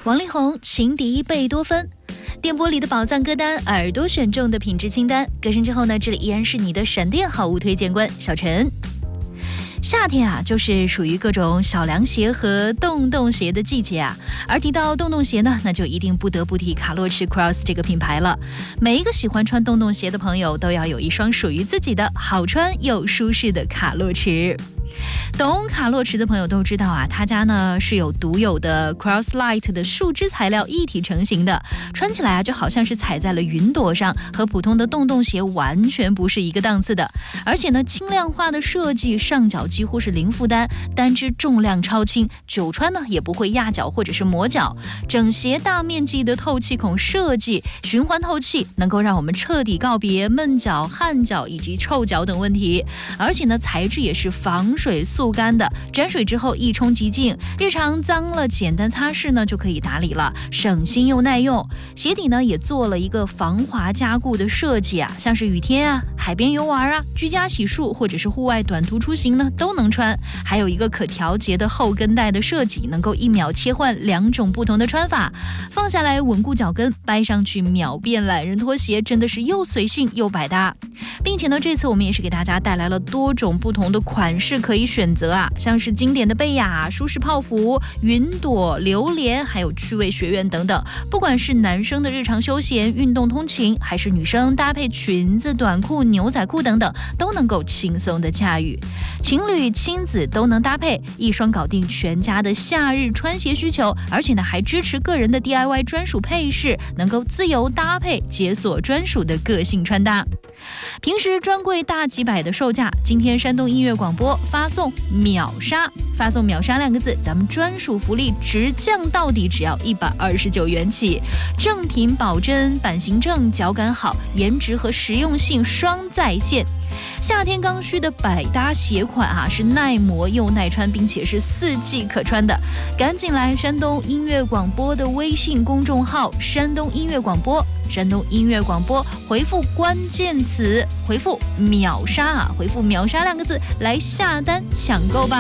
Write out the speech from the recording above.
王力宏、情敌贝多芬，电波里的宝藏歌单，耳朵选中的品质清单。歌声之后呢，这里依然是你的闪电好物推荐官小陈。夏天啊，就是属于各种小凉鞋和洞洞鞋的季节啊。而提到洞洞鞋呢，那就一定不得不提卡洛驰 Cross 这个品牌了。每一个喜欢穿洞洞鞋的朋友，都要有一双属于自己的好穿又舒适的卡洛驰。懂卡洛驰的朋友都知道啊，他家呢是有独有的 Crosslight 的树脂材料一体成型的，穿起来啊就好像是踩在了云朵上，和普通的洞洞鞋完全不是一个档次的。而且呢，轻量化的设计，上脚几乎是零负担，单只重量超轻，久穿呢也不会压脚或者是磨脚。整鞋大面积的透气孔设计，循环透气，能够让我们彻底告别闷脚、汗脚以及臭脚等问题。而且呢，材质也是防水速干的，沾水之后一冲即净，日常脏了简单擦拭呢就可以打理了，省心又耐用。鞋底呢也做了一个防滑加固的设计啊，像是雨天啊、海边游玩啊、居家洗漱或者是户外短途出行呢都能穿。还有一个可调节的后跟带的设计，能够1秒切换2种不同的穿法，放下来稳固脚跟，掰上去秒变懒人拖鞋，真的是又随性又百搭。并且呢，这次我们也是给大家带来了多种不同的款式可以选择啊，像是经典的贝雅、舒适泡芙、云朵、榴莲，还有趣味学院等等。不管是男生的日常休闲、运动通勤，还是女生搭配裙子、短裤、牛仔裤等等，都能够轻松的驾驭。情侣、亲子都能搭配，一双搞定全家的夏日穿鞋需求。而且呢，还支持个人的 DIY 专属配饰，能够自由搭配，解锁专属的个性穿搭。平时专柜大几百的售价，今天山东音乐广播发送秒杀，发送秒杀2个字，咱们专属福利直降到底，只要129元起，正品保真，版型正，脚感好，颜值和实用性双在线。夏天刚需的百搭鞋款啊，是耐磨又耐穿，并且是4季可穿的。赶紧来山东音乐广播的微信公众号“山东音乐广播”，山东音乐广播，回复关键词，回复秒杀啊，回复秒杀2个字来下单抢购吧。